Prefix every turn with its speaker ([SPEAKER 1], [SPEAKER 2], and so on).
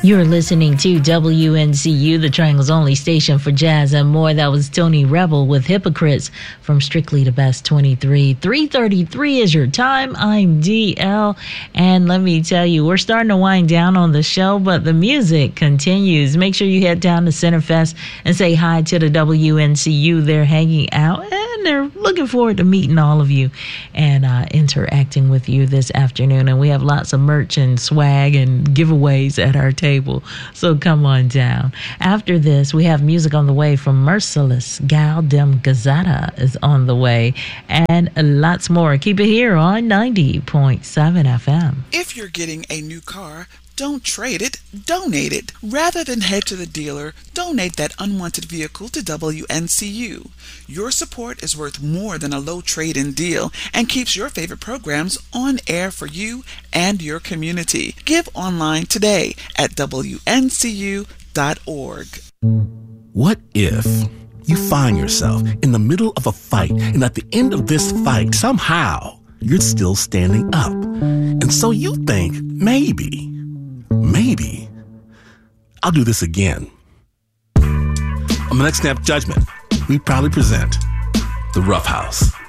[SPEAKER 1] You're listening to WNCU, the Triangle's only station for jazz and more. That was Tony Rebel with Hypocrites from Strictly the Best 23. 3:33 is your time. I'm DL. And let me tell you, we're starting to wind down on the show, but the music continues. Make sure you head down to Centerfest and say hi to the WNCU. They're hanging out and they're looking forward to meeting all of you and interacting with you this afternoon. And we have lots of merch and swag and giveaways at our table. So come on down. After this, we have music on the way from Merciless. Gal Dem Gazzetta is on the way, and lots more. Keep it here on 90.7 FM.
[SPEAKER 2] If you're getting a new car, don't trade it, donate it. Rather than head to the dealer, donate that unwanted vehicle to WNCU. Your support is worth more than a low trade-in deal and keeps your favorite programs on air for you and your community. Give online today at WNCU.org.
[SPEAKER 3] What if you find yourself in the middle of a fight, and at the end of this fight, somehow, you're still standing up? And so you think, maybe, I'll do this again. On the next Snap Judgment, we proudly present The Rough House.